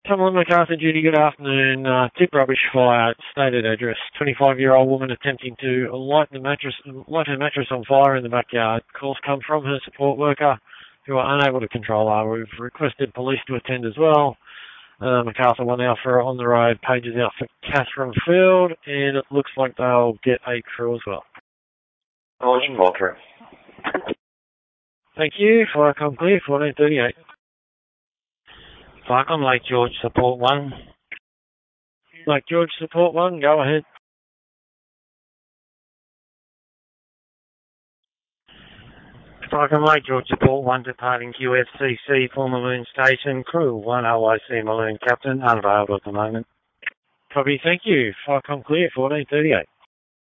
Come on, MacArthur Judy, good afternoon. Tip rubbish fire, stated address. 25-year-old woman attempting to light her mattress on fire in the backyard. Calls come from her support worker, who are unable to control her. We've requested police to attend as well. MacArthur 1 Alpha on the road, pages out for Catherine Field, and it looks like they'll get a crew as well. Origin Walter. Thank you. Fire come clear, 1438. Fire come Lake George, support 1. Lake George, support 1, go ahead. Fire come Lake George, support 1, departing QFCC, former Moon Station, crew 1 OIC Maloon Captain, unavailable at the moment. Copy, thank you. Fire come clear, 1438.